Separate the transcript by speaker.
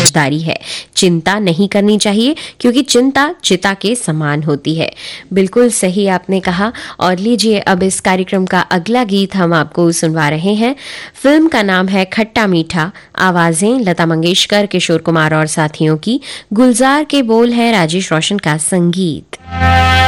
Speaker 1: समझदारी है। चिंता नहीं करनी चाहिए क्योंकि चिंता चिता के समान होती है। बिल्कुल सही आपने कहा। और लीजिए अब इस कार्यक्रम का अगला गीत हम आपको सुनवा रहे हैं। फिल्म का नाम है खट्टा मीठा, आवाजें लता मंगेशकर, किशोर कुमार और साथियों की, गुलजार के बोल है राजेश रोशन का संगीत।